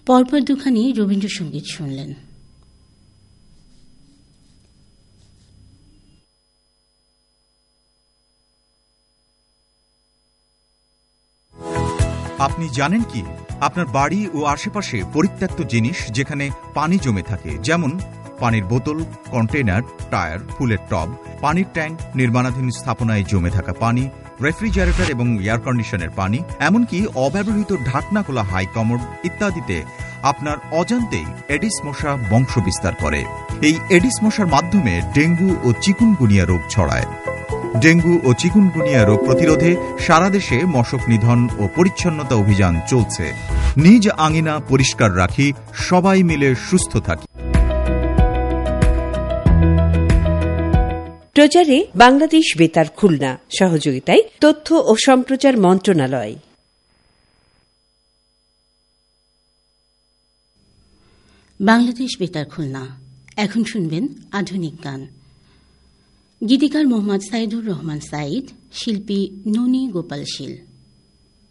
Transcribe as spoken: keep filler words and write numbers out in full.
পরপর দুখানি রবীন্দ্রসঙ্গীত শুনলেন। আপনি জানেন কি, আপনার বাড়ি ও আশেপাশে পরিত্যক্ত জিনিস যেখানে পানি জমে থাকে, যেমন পানির বোতল, কন্টেনার, টায়ার, ফুলের টব, পানির ট্যাঙ্ক, নির্মাণাধীন স্থাপনায় জমে থাকা পানি, রেফ্রিজারেটর এবং এয়ার কন্ডিশনের পানি, এমনকি অব্যবহৃত ঢাকনা খোলা হাই কমোড ইত্যাদিতে আপনার অজান্তেই এডিস মশা বংশ বিস্তার করে। এই এডিস মশার মাধ্যমে ডেঙ্গু ও চিকুনগুনিয়া রোগ ছড়ায়। ডেঙ্গু ও চিকুনগুনিয়া রোগ প্রতিরোধে সারা দেশে মশক নিধন ও পরিচ্ছন্নতা অভিযান চলছে। নিজ আঙিনা পরিষ্কার রাখি, সবাই মিলে সুস্থ থাকি। প্রচারে বাংলাদেশ বেতার খুলনা, সহযোগিতায় তথ্য ও সম্প্রচার মন্ত্রণালয়। বাংলাদেশ বেতার খুলনা। এখন শুনবেন আধুনিক গান। গীতিকার মোহাম্মদ সাইদুর রহমান সাইদ, শিল্পী ননী গোপাল শীল।